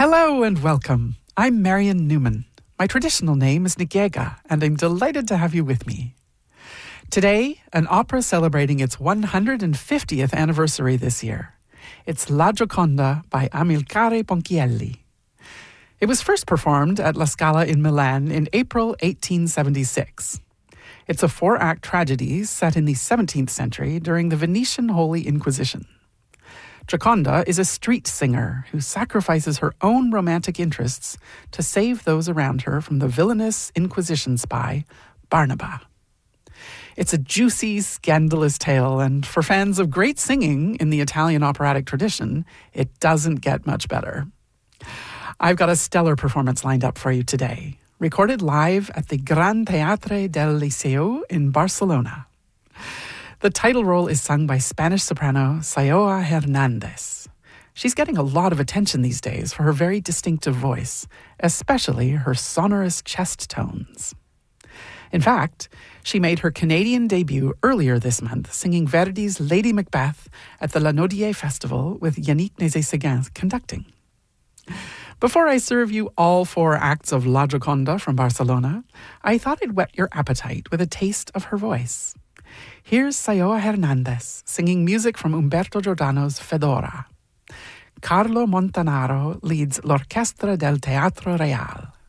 Hello and welcome. I'm Marion Newman. My traditional name is Ngega, and I'm delighted to have you with me. Today, an opera celebrating its 150th anniversary this year. It's La Gioconda by Amilcare Ponchielli. It was first performed at La Scala in Milan in April 1876. It's a 4-act tragedy set in the 17th century during the Venetian Holy Inquisition. Gioconda is a street singer who sacrifices her own romantic interests to save those around her from the villainous Inquisition spy, Barnaba. It's a juicy, scandalous tale, and for fans of great singing in the Italian operatic tradition, it doesn't get much better. I've got a stellar performance lined up for you today, recorded live at the Gran Teatre del Liceu in Barcelona. The title role is sung by Spanish soprano Sayoa Hernandez. She's getting a lot of attention these days for her very distinctive voice, especially her sonorous chest tones. In fact, she made her Canadian debut earlier this month, singing Verdi's Lady Macbeth at the La Naudière Festival with Yannick Nézet-Séguin conducting. Before I serve you all 4 acts of La Gioconda from Barcelona, I thought I'd whet your appetite with a taste of her voice. Here's Sayoa Hernandez singing music from Umberto Giordano's Fedora. Carlo Montanaro leads l'Orchestra del Teatro Real.